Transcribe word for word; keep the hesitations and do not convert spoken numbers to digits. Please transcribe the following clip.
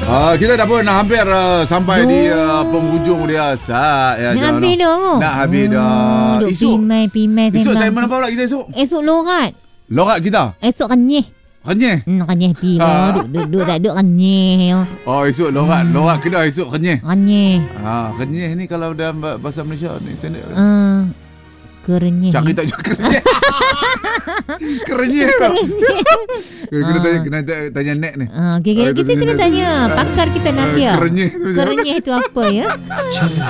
Uh, kita dah pun hampir uh, sampai oh. di uh, penghujung dia sah. Ya, nak habis dah. Nak habis dah. Hmm, esok pimai pimai esok saya mana pula kita esok? Esok lorat. Lorat kita. Esok renyih. Renyih? Hmm, renyih pi lah. Duduk-duduk tak duduk renyih. Oh, esok lorat. Hmm. Lorat kedai esok renyih. Renyih. Ha, renyih ni kalau dalam bahasa Malaysia ni standard. Hmm. Kerenyih. Cakap tak juga kerenyih. Kerenyih. Kena tanya, kena tanya Nek ni. Uh, okay, kita, kita kena tanya pakar kita Natia. Kerenyih. Kerenyih tu apa ya?